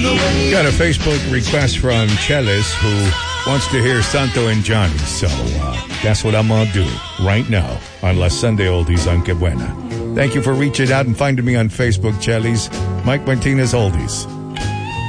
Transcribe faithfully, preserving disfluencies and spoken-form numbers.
Got a Facebook request from Chelis who wants to hear Santo and Johnny. So uh, that's what I'm going to do right now on La Sunday Oldies on Que Buena. Thank you for reaching out and finding me on Facebook, Chelis. Mike Martinez Oldies.